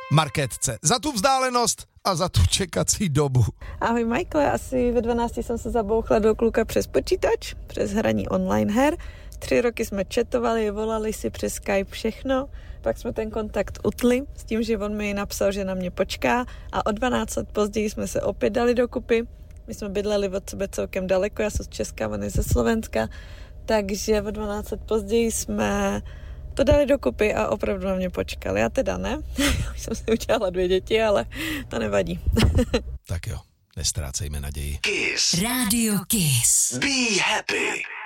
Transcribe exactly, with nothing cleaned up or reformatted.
Markétce. Za tu vzdálenost a za tu čekací dobu. Ahoj Michael, asi ve dvanácti jsem se zabouchla do kluka přes počítač, přes hraní online her. Tři roky jsme chatovali, volali si přes Skype všechno, pak jsme ten kontakt utli s tím, že on mi napsal, že na mě počká a o dvanáct let později jsme se opět dali dokupy. My jsme bydleli od sebe celkem daleko, já jsem z Česka, on je ze Slovenska, takže o dvanáct let později jsme to dali dokupy a opravdu na mě počkali. Já teda ne, už jsem si udělala dvě děti, ale to nevadí. Tak jo, nestrácejme naději. Kiss. Radio Kiss. Be happy.